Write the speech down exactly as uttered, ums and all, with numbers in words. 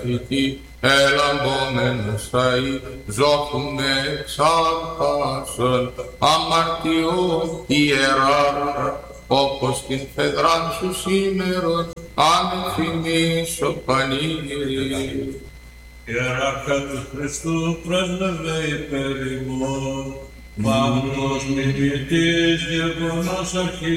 διαθήκη, ελαμπόμενος αεί, ζώχουμε εξάρτασον, αμαρτιό ιερά, όπως την φεδράν σου σήμερον, ανεφημίσω πανήγυρι. Ιεράρχα του Χριστού πρέσβευε υπέρ ημών, μάγνος μιμητής, γεγονός αρχής,